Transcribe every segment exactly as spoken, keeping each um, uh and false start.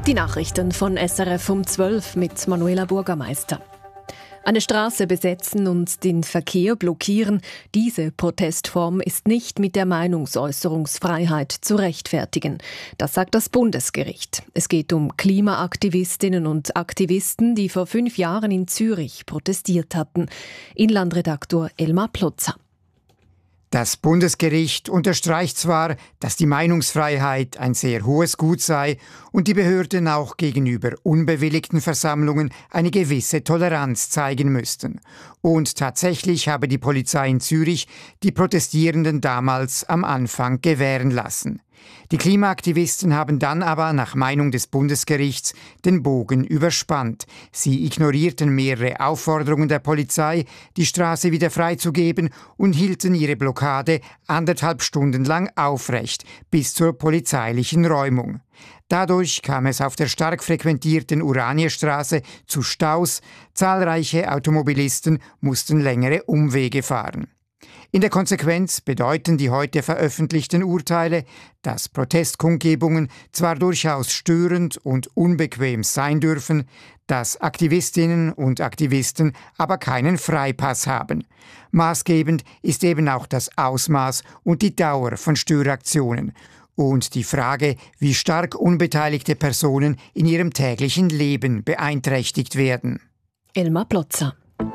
Die Nachrichten von S R F um zwölf mit Manuela Bürgermeister. Eine Straße besetzen und den Verkehr blockieren, diese Protestform ist nicht mit der Meinungsäußerungsfreiheit zu rechtfertigen. Das sagt das Bundesgericht. Es geht um Klimaaktivistinnen und Aktivisten, die vor fünf Jahren in Zürich protestiert hatten. Inlandredaktor Elmar Plotzer. Das Bundesgericht unterstreicht zwar, dass die Meinungsfreiheit ein sehr hohes Gut sei und die Behörden auch gegenüber unbewilligten Versammlungen eine gewisse Toleranz zeigen müssten. Und tatsächlich habe die Polizei in Zürich die Protestierenden damals am Anfang gewähren lassen. Die Klimaaktivisten haben dann aber nach Meinung des Bundesgerichts den Bogen überspannt. Sie ignorierten mehrere Aufforderungen der Polizei, die Straße wieder freizugeben und hielten ihre Blockade anderthalb Stunden lang aufrecht, bis zur polizeilichen Räumung. Dadurch kam es auf der stark frequentierten Uranierstraße zu Staus, zahlreiche Automobilisten mussten längere Umwege fahren. In der Konsequenz bedeuten die heute veröffentlichten Urteile, dass Protestkundgebungen zwar durchaus störend und unbequem sein dürfen, dass Aktivistinnen und Aktivisten aber keinen Freipass haben. Maßgebend ist eben auch das Ausmaß und die Dauer von Störaktionen und die Frage, wie stark unbeteiligte Personen in ihrem täglichen Leben beeinträchtigt werden. Elmar Plotzer.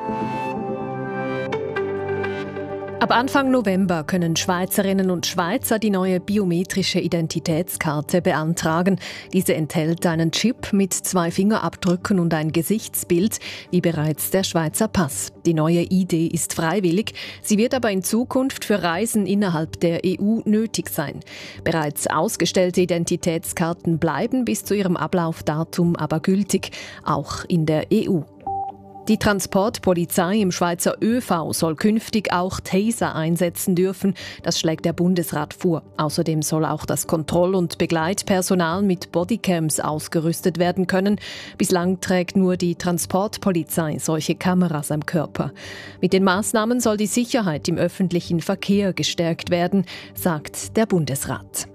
Ab Anfang November können Schweizerinnen und Schweizer die neue biometrische Identitätskarte beantragen. Diese enthält einen Chip mit zwei Fingerabdrücken und ein Gesichtsbild, wie bereits der Schweizer Pass. Die neue I D ist freiwillig, sie wird aber in Zukunft für Reisen innerhalb der E U nötig sein. Bereits ausgestellte Identitätskarten bleiben bis zu ihrem Ablaufdatum aber gültig, auch in der E U. Die Transportpolizei im Schweizer Ö V soll künftig auch Taser einsetzen dürfen. Das schlägt der Bundesrat vor. Außerdem soll auch das Kontroll- und Begleitpersonal mit Bodycams ausgerüstet werden können. Bislang trägt nur die Transportpolizei solche Kameras am Körper. Mit den Maßnahmen soll die Sicherheit im öffentlichen Verkehr gestärkt werden, sagt der Bundesrat.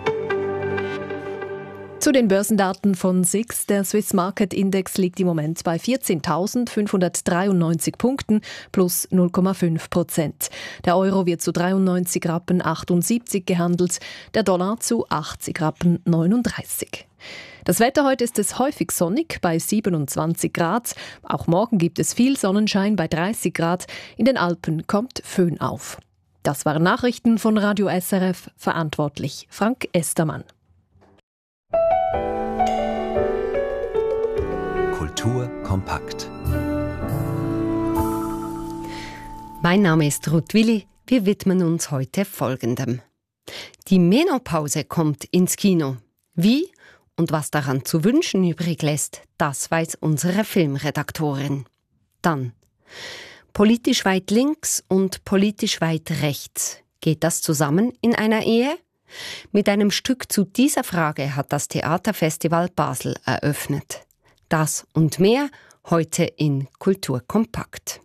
Zu den Börsendaten von S I X. Der Swiss Market Index liegt im Moment bei vierzehntausendfünfhundertdreiundneunzig Punkten plus null Komma fünf Prozent. Der Euro wird zu dreiundneunzig Rappen achtundsiebzig gehandelt, der Dollar zu achtzig Rappen neununddreißig. Das Wetter heute ist es häufig sonnig bei siebenundzwanzig Grad. Auch morgen gibt es viel Sonnenschein bei dreißig Grad. In den Alpen kommt Föhn auf. Das waren Nachrichten von Radio S R F, verantwortlich Frank Estermann. Kultur kompakt. Mein Name ist Ruth Willi. Wir widmen uns heute Folgendem. Die Menopause kommt ins Kino. Wie und was daran zu wünschen übrig lässt, das weiß unsere Filmredaktorin. Dann politisch weit links und politisch weit rechts. Geht das zusammen in einer Ehe? Mit einem Stück zu dieser Frage hat das Theaterfestival Basel eröffnet. Das und mehr heute in Kultur kompakt.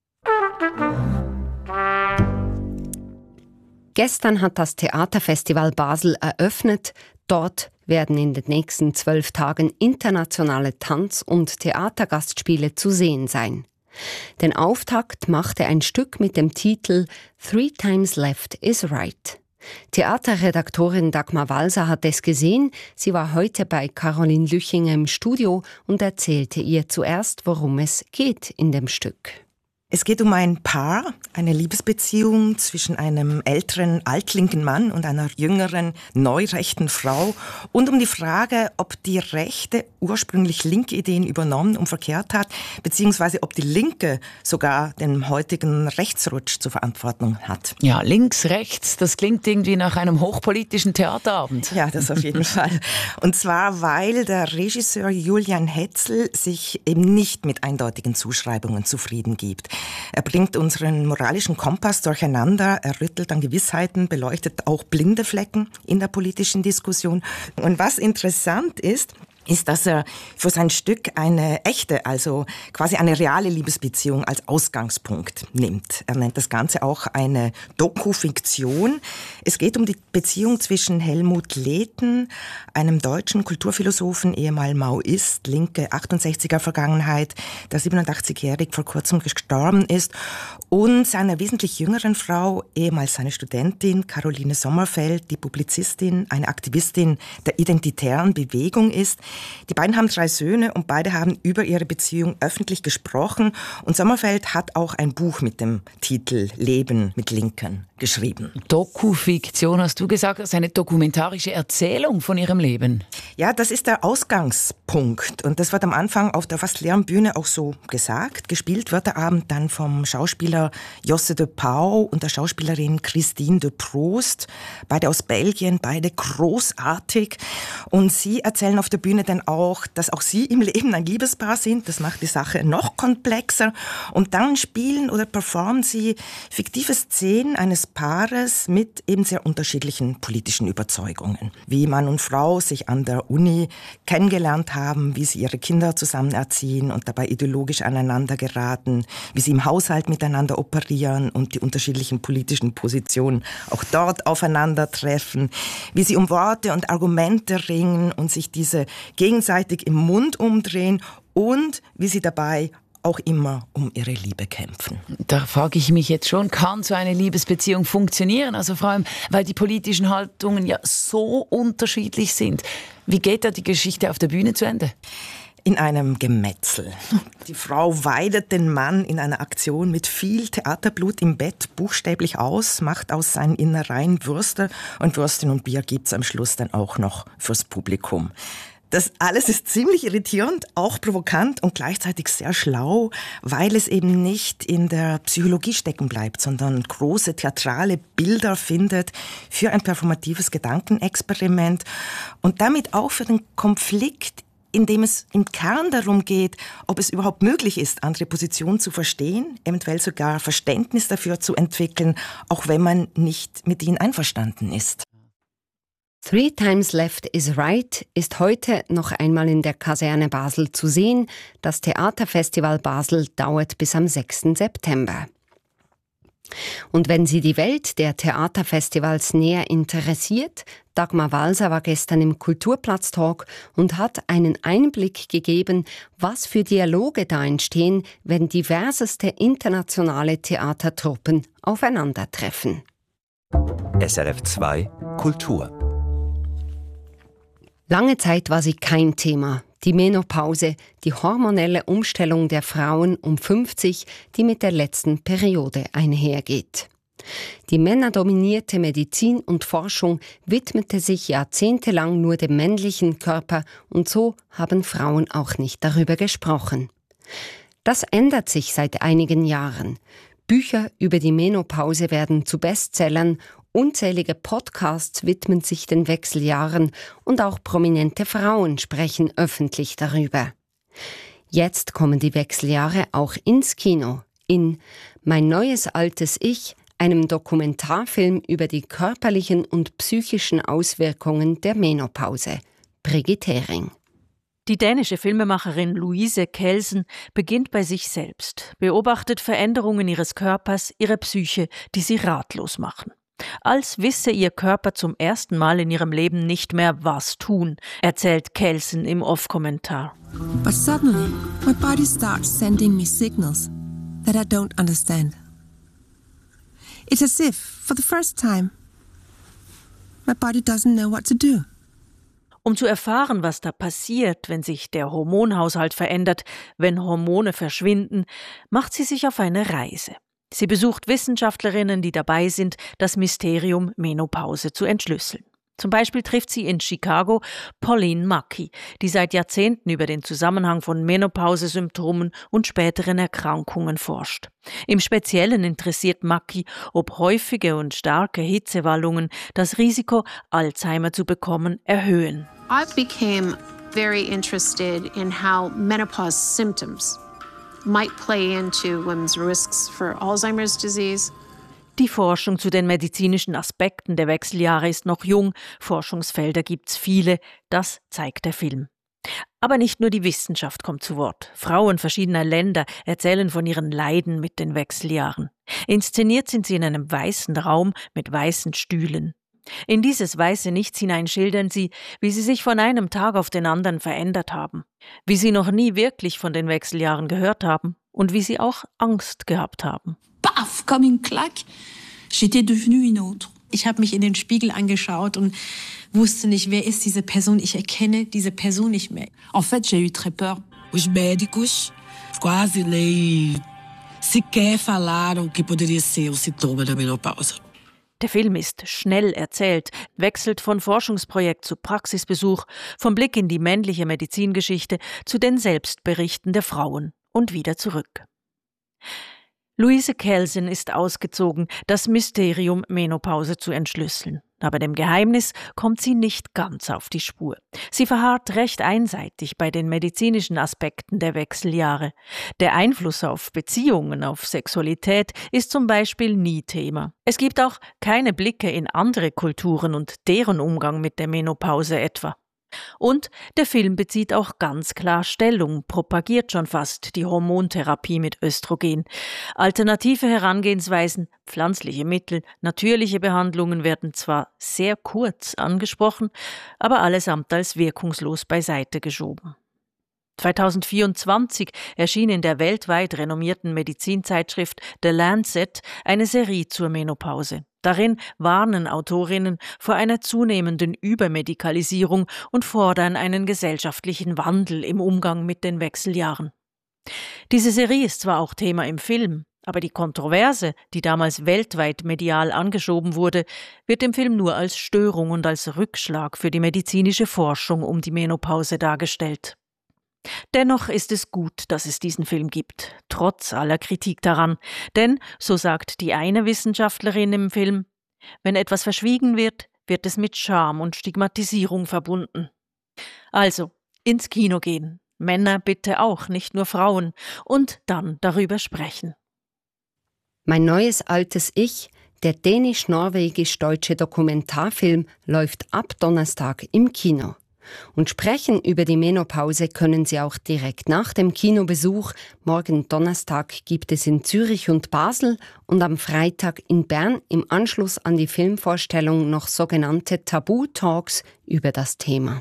Gestern hat das Theaterfestival Basel eröffnet. Dort werden in den nächsten zwölf Tagen internationale Tanz- und Theatergastspiele zu sehen sein. Den Auftakt machte ein Stück mit dem Titel Three Times Left is Right. Theaterredaktorin Dagmar Walser hat es gesehen. Sie war heute bei Caroline Lüchinger im Studio und erzählte ihr zuerst, worum es geht in dem Stück. Es geht um ein Paar, eine Liebesbeziehung zwischen einem älteren, altlinken Mann und einer jüngeren, neurechten Frau und um die Frage, ob die Rechte ursprünglich linke Ideen übernommen und verkehrt hat, beziehungsweise ob die Linke sogar den heutigen Rechtsrutsch zu verantworten hat. Ja, links, rechts, das klingt irgendwie nach einem hochpolitischen Theaterabend. Ja, das auf jeden Fall. Und zwar, weil der Regisseur Julian Hetzel sich eben nicht mit eindeutigen Zuschreibungen zufrieden gibt. Er bringt unseren moralischen Kompass durcheinander, er rüttelt an Gewissheiten, beleuchtet auch blinde Flecken in der politischen Diskussion. Und was interessant ist, ist, dass er für sein Stück eine echte, also quasi eine reale Liebesbeziehung als Ausgangspunkt nimmt. Er nennt das Ganze auch eine Dokufiktion. Es geht um die Beziehung zwischen Helmut Lehten, einem deutschen Kulturphilosophen, ehemal Maoist, linke achtundsechziger Vergangenheit, der siebenundachtzigjährig vor kurzem gestorben ist, und seiner wesentlich jüngeren Frau, ehemals seine Studentin, Caroline Sommerfeld, die Publizistin, eine Aktivistin der identitären Bewegung ist. Die beiden haben drei Söhne und beide haben über ihre Beziehung öffentlich gesprochen. Und Sommerfeld hat auch ein Buch mit dem Titel Leben mit Linken geschrieben. Dokufiktion, hast du gesagt, das ist eine dokumentarische Erzählung von ihrem Leben. Ja, das ist der Ausgangspunkt. Und das wird am Anfang auf der fast leeren Bühne auch so gesagt. Gespielt wird der Abend dann vom Schauspieler Josse de Pauw und der Schauspielerin Christine de Prost. Beide aus Belgien, beide großartig. Und sie erzählen auf der Bühne dann auch, dass auch sie im Leben ein Liebespaar sind. Das macht die Sache noch komplexer. Und dann spielen oder performen sie fiktive Szenen eines Paares mit eben sehr unterschiedlichen politischen Überzeugungen. Wie Mann und Frau sich an der Uni kennengelernt haben, wie sie ihre Kinder zusammen erziehen und dabei ideologisch aneinander geraten, wie sie im Haushalt miteinander operieren und die unterschiedlichen politischen Positionen auch dort aufeinandertreffen, wie sie um Worte und Argumente ringen und sich diese gegenseitig im Mund umdrehen und wie sie dabei auch immer um ihre Liebe kämpfen. Da frage ich mich jetzt schon, kann so eine Liebesbeziehung funktionieren? Also vor allem, weil die politischen Haltungen ja so unterschiedlich sind. Wie geht da die Geschichte auf der Bühne zu Ende? In einem Gemetzel. Die Frau weidet den Mann in einer Aktion mit viel Theaterblut im Bett buchstäblich aus, macht aus seinen Innereien Würste und Würstchen und Bier gibt's am Schluss dann auch noch fürs Publikum. Das alles ist ziemlich irritierend, auch provokant und gleichzeitig sehr schlau, weil es eben nicht in der Psychologie stecken bleibt, sondern große theatrale Bilder findet für ein performatives Gedankenexperiment und damit auch für den Konflikt, in dem es im Kern darum geht, ob es überhaupt möglich ist, andere Positionen zu verstehen, eventuell sogar Verständnis dafür zu entwickeln, auch wenn man nicht mit ihnen einverstanden ist. Three Times Left is Right ist heute noch einmal in der Kaserne Basel zu sehen. Das Theaterfestival Basel dauert bis am sechsten September. Und wenn Sie die Welt der Theaterfestivals näher interessiert, Dagmar Walser war gestern im Kulturplatz-Talk und hat einen Einblick gegeben, was für Dialoge da entstehen, wenn diverseste internationale Theatertruppen aufeinandertreffen. S R F zwei Kultur. Lange Zeit war sie kein Thema. Die Menopause, die hormonelle Umstellung der Frauen um fünfzig, die mit der letzten Periode einhergeht. Die männerdominierte Medizin und Forschung widmete sich jahrzehntelang nur dem männlichen Körper und so haben Frauen auch nicht darüber gesprochen. Das ändert sich seit einigen Jahren. Bücher über die Menopause werden zu Bestsellern, unzählige Podcasts widmen sich den Wechseljahren und auch prominente Frauen sprechen öffentlich darüber. Jetzt kommen die Wechseljahre auch ins Kino, in Mein neues altes Ich, einem Dokumentarfilm über die körperlichen und psychischen Auswirkungen der Menopause. Brigitte Hering. Die dänische Filmemacherin Louise Kjeldsen beginnt bei sich selbst, beobachtet Veränderungen ihres Körpers, ihrer Psyche, die sie ratlos machen. Als wisse ihr Körper zum ersten Mal in ihrem Leben nicht mehr, was tun, erzählt Kjeldsen im Off-Kommentar. But suddenly, my body starts sending me signals that I don't understand. It's as if, for the first time, my body doesn't know what to do. Um zu erfahren, was da passiert, wenn sich der Hormonhaushalt verändert, wenn Hormone verschwinden, macht sie sich auf eine Reise. Sie besucht Wissenschaftlerinnen, die dabei sind, das Mysterium Menopause zu entschlüsseln. Zum Beispiel trifft sie in Chicago Pauline Mackey, die seit Jahrzehnten über den Zusammenhang von Menopausesymptomen und späteren Erkrankungen forscht. Im Speziellen interessiert Mackey, ob häufige und starke Hitzewallungen das Risiko, Alzheimer zu bekommen, erhöhen. I became very interested in how menopause symptoms might play into women's risks for Alzheimer's disease. Die Forschung zu den medizinischen Aspekten der Wechseljahre ist noch jung, Forschungsfelder gibt's viele, das zeigt der Film. Aber nicht nur die Wissenschaft kommt zu Wort. Frauen verschiedener Länder erzählen von ihren Leiden mit den Wechseljahren. Inszeniert sind sie in einem weißen Raum mit weißen Stühlen. In dieses weiße Nichts hinein schildern sie, wie sie sich von einem Tag auf den anderen verändert haben, wie sie noch nie wirklich von den Wechseljahren gehört haben und wie sie auch Angst gehabt haben. Paf, comme une claque, j'étais devenue une autre. Ich habe mich in den Spiegel angeschaut und wusste nicht, wer ist diese Person. Ich erkenne diese Person nicht mehr. En fait, j'ai eu très peur. Os médicos quase nem sequer falaram que poderia ser o sintoma da menopausa. Der Film ist schnell erzählt, wechselt von Forschungsprojekt zu Praxisbesuch, vom Blick in die männliche Medizingeschichte zu den Selbstberichten der Frauen und wieder zurück. Louise Kelsen ist ausgezogen, das Mysterium Menopause zu entschlüsseln. Aber dem Geheimnis kommt sie nicht ganz auf die Spur. Sie verharrt recht einseitig bei den medizinischen Aspekten der Wechseljahre. Der Einfluss auf Beziehungen, auf Sexualität ist zum Beispiel nie Thema. Es gibt auch keine Blicke in andere Kulturen und deren Umgang mit der Menopause etwa. Und der Film bezieht auch ganz klar Stellung, propagiert schon fast die Hormontherapie mit Östrogen. Alternative Herangehensweisen, pflanzliche Mittel, natürliche Behandlungen werden zwar sehr kurz angesprochen, aber allesamt als wirkungslos beiseite geschoben. zweitausendvierundzwanzig erschien in der weltweit renommierten Medizinzeitschrift The Lancet eine Serie zur Menopause. Darin warnen Autorinnen vor einer zunehmenden Übermedikalisierung und fordern einen gesellschaftlichen Wandel im Umgang mit den Wechseljahren. Diese Serie ist zwar auch Thema im Film, aber die Kontroverse, die damals weltweit medial angeschoben wurde, wird im Film nur als Störung und als Rückschlag für die medizinische Forschung um die Menopause dargestellt. Dennoch ist es gut, dass es diesen Film gibt, trotz aller Kritik daran. Denn, so sagt die eine Wissenschaftlerin im Film, wenn etwas verschwiegen wird, wird es mit Scham und Stigmatisierung verbunden. Also, ins Kino gehen. Männer bitte auch, nicht nur Frauen. Und dann darüber sprechen. Mein neues altes Ich, der dänisch-norwegisch-deutsche Dokumentarfilm, läuft ab Donnerstag im Kino. Und sprechen über die Menopause können Sie auch direkt nach dem Kinobesuch. Morgen Donnerstag gibt es in Zürich und Basel und am Freitag in Bern im Anschluss an die Filmvorstellung noch sogenannte Tabu-Talks über das Thema.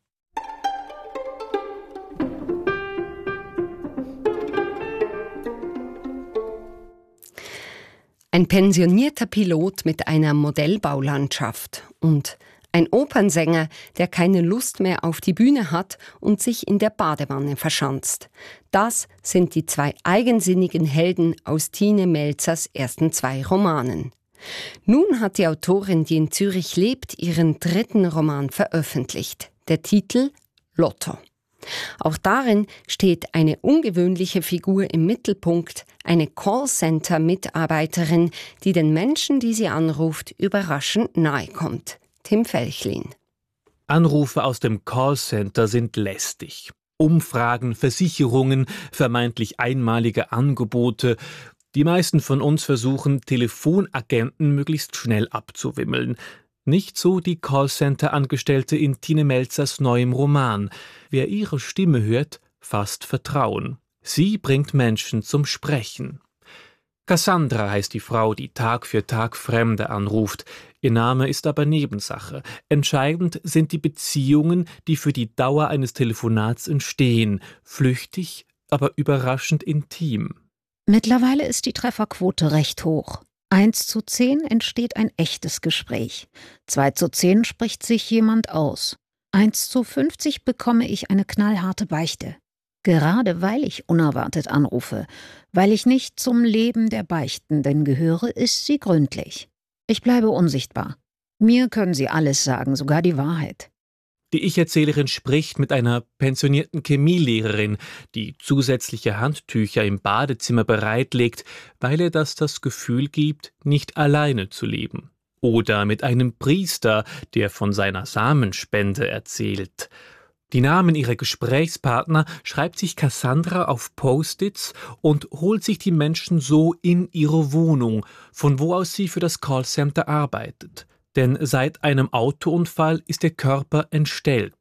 Ein pensionierter Pilot mit einer Modellbaulandschaft und ein Opernsänger, der keine Lust mehr auf die Bühne hat und sich in der Badewanne verschanzt. Das sind die zwei eigensinnigen Helden aus Tine Melzers ersten zwei Romanen. Nun hat die Autorin, die in Zürich lebt, ihren dritten Roman veröffentlicht. Der Titel Lotto. Auch darin steht eine ungewöhnliche Figur im Mittelpunkt, eine Callcenter-Mitarbeiterin, die den Menschen, die sie anruft, überraschend nahe kommt. Tim Felchlin. Anrufe aus dem Callcenter sind lästig. Umfragen, Versicherungen, vermeintlich einmalige Angebote. Die meisten von uns versuchen, Telefonagenten möglichst schnell abzuwimmeln. Nicht so die Callcenter-Angestellte in Tine Melzers neuem Roman. Wer ihre Stimme hört, fasst Vertrauen. Sie bringt Menschen zum Sprechen. Cassandra heißt die Frau, die Tag für Tag Fremde anruft. Ihr Name ist aber Nebensache. Entscheidend sind die Beziehungen, die für die Dauer eines Telefonats entstehen. Flüchtig, aber überraschend intim. Mittlerweile ist die Trefferquote recht hoch. Eins zu zehn entsteht ein echtes Gespräch. Zwei zu zehn spricht sich jemand aus. Eins zu fünfzig bekomme ich eine knallharte Beichte. Gerade weil ich unerwartet anrufe, weil ich nicht zum Leben der Beichtenden gehöre, ist sie gründlich. Ich bleibe unsichtbar. Mir können sie alles sagen, sogar die Wahrheit. Die Ich-Erzählerin spricht mit einer pensionierten Chemielehrerin, die zusätzliche Handtücher im Badezimmer bereitlegt, weil ihr das das Gefühl gibt, nicht alleine zu leben. Oder mit einem Priester, der von seiner Samenspende erzählt. Die Namen ihrer Gesprächspartner schreibt sich Cassandra auf Post-its und holt sich die Menschen so in ihre Wohnung, von wo aus sie für das Callcenter arbeitet. Denn seit einem Autounfall ist der Körper entstellt.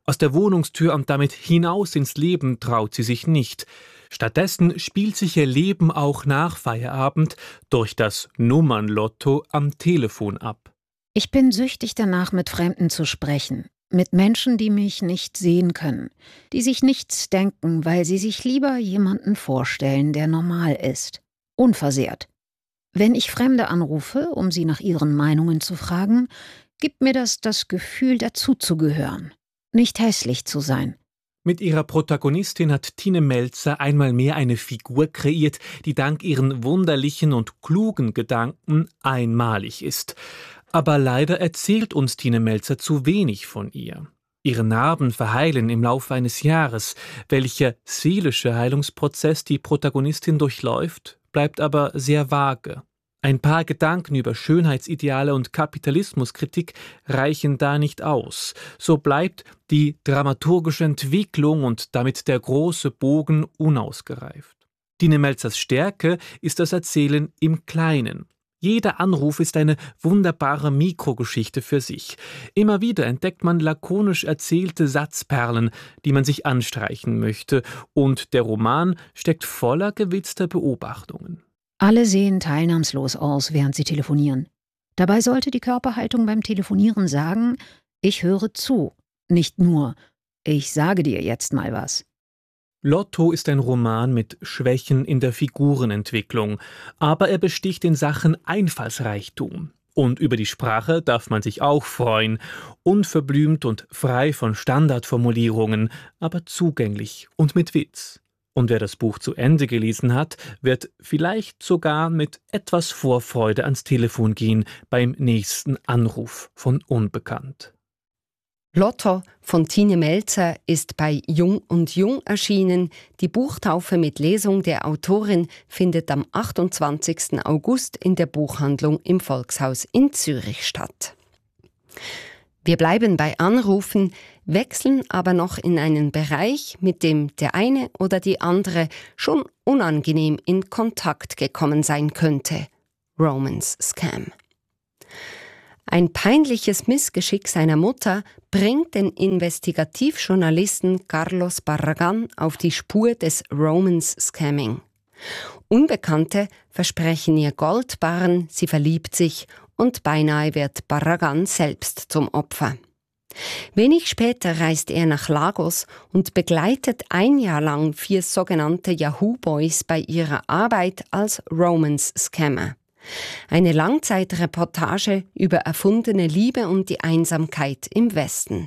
Aus der Wohnungstür und damit hinaus ins Leben traut sie sich nicht. Stattdessen spielt sich ihr Leben auch nach Feierabend durch das Nummernlotto am Telefon ab. Ich bin süchtig danach, mit Fremden zu sprechen. Mit Menschen, die mich nicht sehen können, die sich nichts denken, weil sie sich lieber jemanden vorstellen, der normal ist. Unversehrt. Wenn ich Fremde anrufe, um sie nach ihren Meinungen zu fragen, gibt mir das das Gefühl, dazuzugehören. Nicht hässlich zu sein. Mit ihrer Protagonistin hat Tine Melzer einmal mehr eine Figur kreiert, die dank ihren wunderlichen und klugen Gedanken einmalig ist. Aber leider erzählt uns Tine Melzer zu wenig von ihr. Ihre Narben verheilen im Laufe eines Jahres. Welcher seelische Heilungsprozess die Protagonistin durchläuft, bleibt aber sehr vage. Ein paar Gedanken über Schönheitsideale und Kapitalismuskritik reichen da nicht aus. So bleibt die dramaturgische Entwicklung und damit der große Bogen unausgereift. Tine Melzers Stärke ist das Erzählen im Kleinen. Jeder Anruf ist eine wunderbare Mikrogeschichte für sich. Immer wieder entdeckt man lakonisch erzählte Satzperlen, die man sich anstreichen möchte, und der Roman steckt voller gewitzter Beobachtungen. Alle sehen teilnahmslos aus, während sie telefonieren. Dabei sollte die Körperhaltung beim Telefonieren sagen, ich höre zu, nicht nur, ich sage dir jetzt mal was. Lotto ist ein Roman mit Schwächen in der Figurenentwicklung, aber er besticht in Sachen Einfallsreichtum. Und über die Sprache darf man sich auch freuen, unverblümt und frei von Standardformulierungen, aber zugänglich und mit Witz. Und wer das Buch zu Ende gelesen hat, wird vielleicht sogar mit etwas Vorfreude ans Telefon gehen beim nächsten Anruf von Unbekannt. Lotto von Tine Melzer ist bei Jung und Jung erschienen. Die Buchtaufe mit Lesung der Autorin findet am achtundzwanzigsten August in der Buchhandlung im Volkshaus in Zürich statt. Wir bleiben bei Anrufen, wechseln aber noch in einen Bereich, mit dem der eine oder die andere schon unangenehm in Kontakt gekommen sein könnte. Romance Scam. Ein peinliches Missgeschick seiner Mutter bringt den Investigativjournalisten Carlos Barragán auf die Spur des Romance Scamming. Unbekannte versprechen ihr Goldbarren, sie verliebt sich und beinahe wird Barragán selbst zum Opfer. Wenig später reist er nach Lagos und begleitet ein Jahr lang vier sogenannte Yahoo-Boys bei ihrer Arbeit als Romance-Scammer. Eine Langzeitreportage über erfundene Liebe und die Einsamkeit im Westen.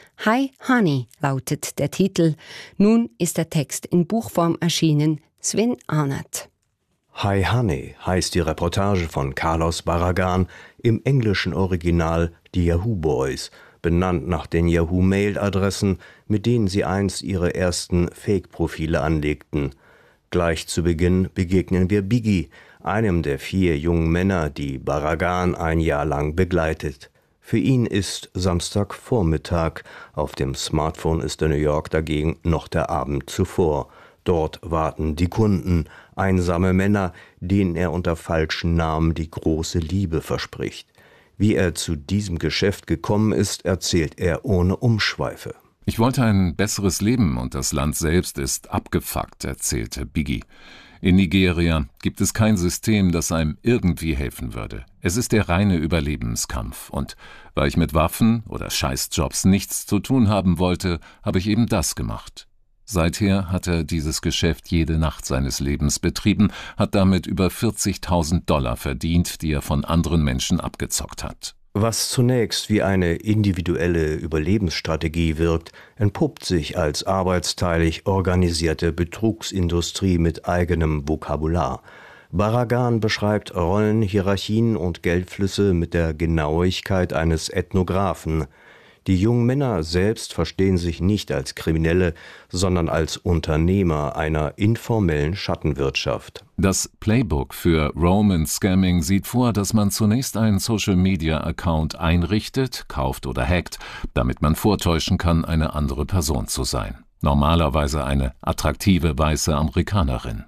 Hi Honey lautet der Titel. Nun ist der Text in Buchform erschienen. Sven Arnett. Hi Honey heißt die Reportage von Carlos Barragán, im englischen Original die Yahoo Boys, benannt nach den Yahoo-Mail-Adressen, mit denen sie einst ihre ersten Fake-Profile anlegten. Gleich zu Beginn begegnen wir Biggie, einem der vier jungen Männer, die Barragán ein Jahr lang begleitet. Für ihn ist Samstagvormittag, auf dem Smartphone ist in New York dagegen noch der Abend zuvor. Dort warten die Kunden, einsame Männer, denen er unter falschen Namen die große Liebe verspricht. Wie er zu diesem Geschäft gekommen ist, erzählt er ohne Umschweife. Ich wollte ein besseres Leben und das Land selbst ist abgefuckt, erzählte Biggie. In Nigeria gibt es kein System, das einem irgendwie helfen würde. Es ist der reine Überlebenskampf. Und weil ich mit Waffen oder Scheißjobs nichts zu tun haben wollte, habe ich eben das gemacht. Seither hat er dieses Geschäft jede Nacht seines Lebens betrieben, hat damit über vierzigtausend Dollar verdient, die er von anderen Menschen abgezockt hat. Was zunächst wie eine individuelle Überlebensstrategie wirkt, entpuppt sich als arbeitsteilig organisierte Betrugsindustrie mit eigenem Vokabular. Barragán beschreibt Rollen, Hierarchien und Geldflüsse mit der Genauigkeit eines Ethnographen. Die jungen Männer selbst verstehen sich nicht als Kriminelle, sondern als Unternehmer einer informellen Schattenwirtschaft. Das Playbook für Romance Scamming sieht vor, dass man zunächst einen Social-Media-Account einrichtet, kauft oder hackt, damit man vortäuschen kann, eine andere Person zu sein. Normalerweise eine attraktive weiße Amerikanerin.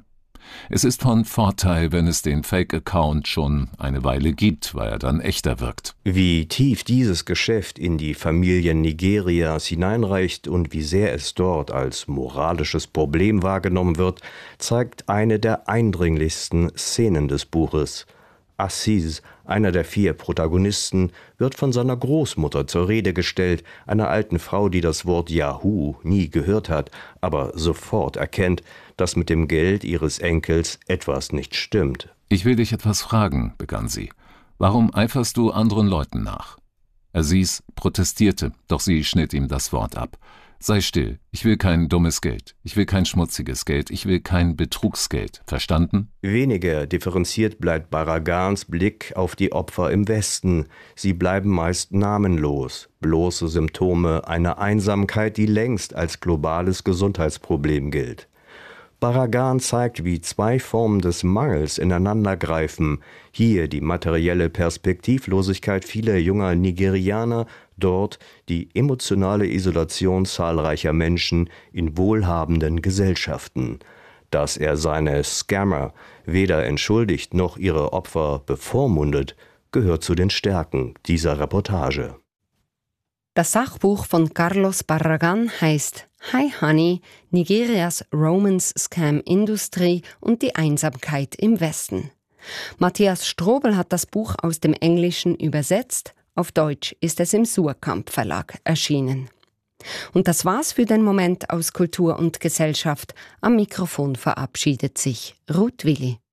Es ist von Vorteil, wenn es den Fake-Account schon eine Weile gibt, weil er dann echter wirkt. Wie tief dieses Geschäft in die Familien Nigerias hineinreicht und wie sehr es dort als moralisches Problem wahrgenommen wird, zeigt eine der eindringlichsten Szenen des Buches. Aziz, einer der vier Protagonisten, wird von seiner Großmutter zur Rede gestellt, einer alten Frau, die das Wort Yahoo nie gehört hat, aber sofort erkennt, dass mit dem Geld ihres Enkels etwas nicht stimmt. »Ich will dich etwas fragen«, begann sie. »Warum eiferst du anderen Leuten nach?« Aziz protestierte, doch sie schnitt ihm das Wort ab. »Sei still, ich will kein dummes Geld, ich will kein schmutziges Geld, ich will kein Betrugsgeld. Verstanden?« Weniger differenziert bleibt Barragans Blick auf die Opfer im Westen. Sie bleiben meist namenlos, bloße Symptome einer Einsamkeit, die längst als globales Gesundheitsproblem gilt. Barragan zeigt, wie zwei Formen des Mangels ineinandergreifen. Hier die materielle Perspektivlosigkeit vieler junger Nigerianer, dort die emotionale Isolation zahlreicher Menschen in wohlhabenden Gesellschaften. Dass er seine Scammer weder entschuldigt noch ihre Opfer bevormundet, gehört zu den Stärken dieser Reportage. Das Sachbuch von Carlos Barragan heißt Hi Honey, Nigerias Romance Scam Industrie und die Einsamkeit im Westen. Matthias Strobel hat das Buch aus dem Englischen übersetzt. Auf Deutsch ist es im Suhrkamp Verlag erschienen. Und das war's für den Moment aus Kultur und Gesellschaft. Am Mikrofon verabschiedet sich Ruth Willi.